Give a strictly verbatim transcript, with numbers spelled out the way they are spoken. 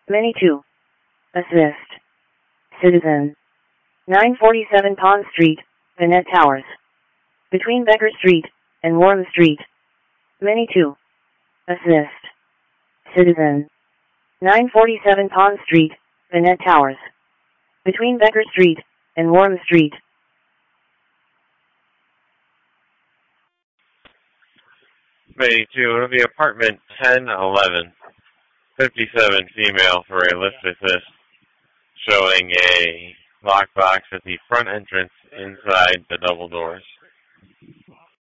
Many two. Assist. Citizen. nine forty-seven Pond Street, Annette Towers. Between Becker Street and Warren Street. Many two. Assist. Citizen. nine forty-seven Pond Street, Annette Towers. Between Becker Street and Warren Street. May two, it'll be apartment ten eleven, fifty-seven female for a lift assist, showing a lockbox at the front entrance inside the double doors.